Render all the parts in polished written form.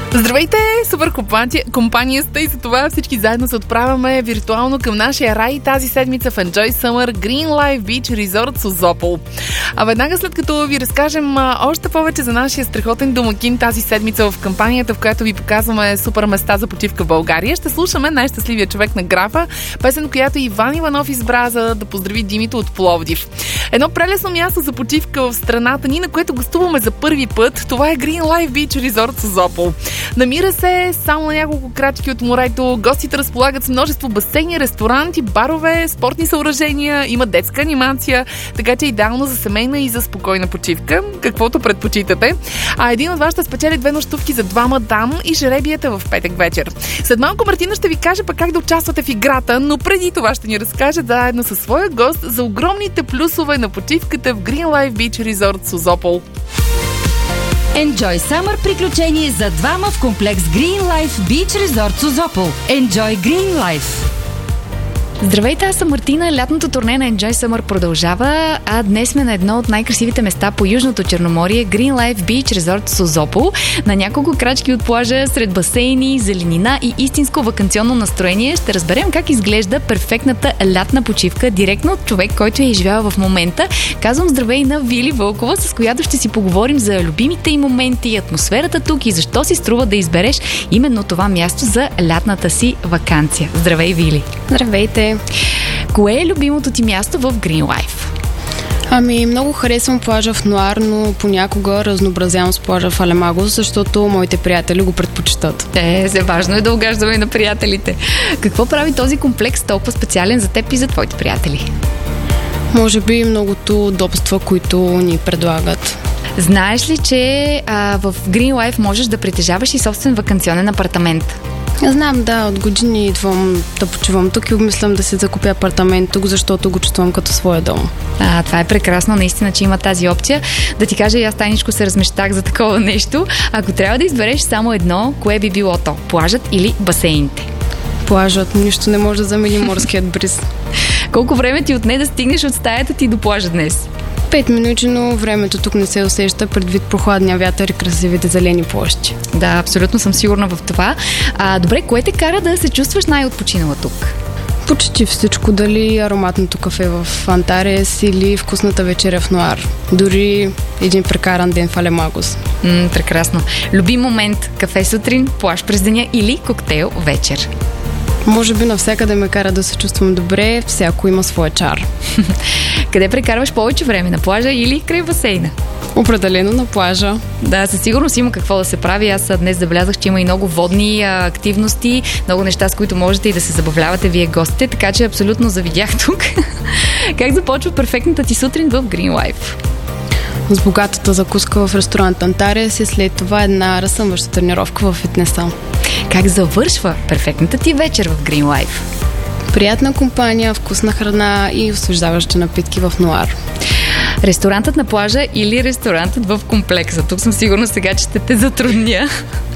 Здравейте, супер компания сте и за това всички заедно се отправяме виртуално към нашия рай тази седмица в Enjoy Summer Green Life Beach Resort Созопол. А веднага след като ви разкажем още повече за нашия страхотен домакин тази седмица в кампанията, в която ви показваме супер места за почивка в България, ще слушаме най-щастливия човек на графа, песен, която Иван Иванов избра за да поздрави Димито от Пловдив. Едно прелесно място за почивка в страната ни, на което гостуваме за първи път. Това е Green Life Beach Resort Созопол. Намира се само на няколко крачки от морето. Гостите разполагат с множество басейни, ресторанти, барове, спортни съоръжения, има детска анимация, така че идеално за семейна и за спокойна почивка, каквото предпочитате. А един от вас ще спечели 2 нощувки за 2 дам и жеребията в петък вечер. След малко Мартина ще ви каже пък как да участвате в играта, но преди това ще ни разкаже заедно със своя гост за огромните плюсове на почивката в Green Life Beach Resort Созопол. Enjoy Summer приключение за двама в комплекс Green Life Beach Resort Созопол. Enjoy Green Life. Здравейте, аз съм Мартина. Лятното турне на Enjoy Summer продължава, а днес сме на едно от най-красивите места по Южното Черноморие, Green Life Beach Resort Созопол. На няколко крачки от плажа, сред басейни, зеленина и истинско ваканционно настроение ще разберем как изглежда перфектната лятна почивка директно от човек, който я изживява в момента. Казвам здравей на Вили Вълкова, с която ще си поговорим за любимите й моменти, атмосферата тук и защо си струва да избереш именно това място за лятната си ваканция. Здравей, Вили! Здравейте! Кое е любимото ти място в Green Life? Много харесвам плажа в Нуар, но понякога разнообразявам с плажа в Алемагос, защото моите приятели го предпочитат. Важно е да угаждаме и на приятелите. Какво прави този комплекс толкова специален за теб и за твоите приятели? Може би многото удобства, които ни предлагат. Знаеш ли, че в Green Life можеш да притежаваш и собствен ваканционен апартамент? Знам, да, от години идвам да почивам тук и обмислям да си закупя апартамент тук, защото го чувствам като своя дом. Това е прекрасно, наистина, че има тази опция. Да ти кажа, и аз тайничко се размещах за такова нещо. Ако трябва да избереш само едно, кое би било то? Плажът или басейните? Плажът, нищо не може да замени морският бриз. Колко време ти отне да стигнеш от стаята ти до плажа днес? 5 минути, но времето тук не се усеща предвид прохладния вятър и красивите зелени площи. Да, абсолютно съм сигурна в това. Добре, кое те кара да се чувстваш най-отпочинала тук? Почти всичко, дали ароматното кафе в Антарес или вкусната вечеря в Нуар. Дори един прекаран ден в Алемагос. Прекрасно. Любим момент: кафе сутрин, плаж през деня или коктейл вечер? Може би навсякъде ме кара да се чувствам добре, всяко има своя чар. Къде прекарваш повече време? На плажа или край басейна? Определено на плажа. Да, със сигурност има какво да се прави. Аз днес забелязах, че има и много водни активности, много неща, с които можете и да се забавлявате вие гостите, така че абсолютно завидях тук. Как започва перфектната ти сутрин в Green Life? С богатата закуска в ресторант Антарес и след това една разсъмваща тренировка в фитнеса. Как завършва перфектната ти вечер в Green Life? Приятна компания, вкусна храна и освеждаващи напитки в Нуар. Ресторантът на плажа или ресторантът в комплекса? Тук съм сигурна сега, че ще те затрудня.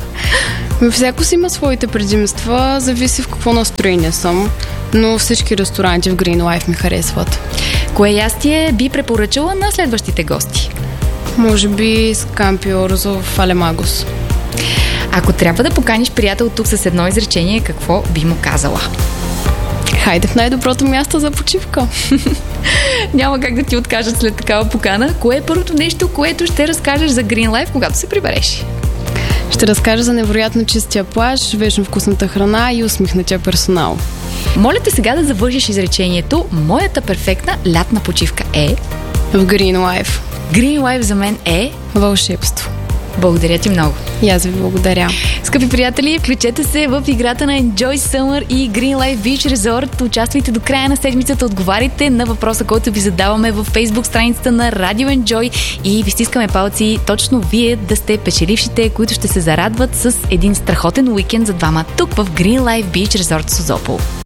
Всяко си има своите предимства, зависи в какво настроение съм, но всички ресторанти в Green Life ми харесват. Кое ястие би препоръчала на следващите гости? Може би скампи орзо в Алемагос. Ако трябва да поканиш приятел тук с едно изречение, какво би му казала? Хайде в най-доброто място за почивка. Няма как да ти откажат след такава покана. Кое е първото нещо, което ще разкажеш за Green Life, когато се прибереш? Ще разкажа за невероятно чистия плаж, вечно вкусната храна и усмихнатия персонал. Моля те сега да завършиш изречението: моята перфектна лятна почивка е в Green Life. Green Life за мен е вълшебство. Благодаря ти много. И аз ви благодаря. Скъпи приятели, включете се в играта на Enjoy Summer и Green Life Beach Resort. Участвайте до края на седмицата, отговаряйте на въпроса, който ви задаваме във Facebook страницата на Radio Enjoy и ви стискаме палци точно вие да сте печелившите, които ще се зарадват с един страхотен уикенд за двама тук в Green Life Beach Resort Созопол.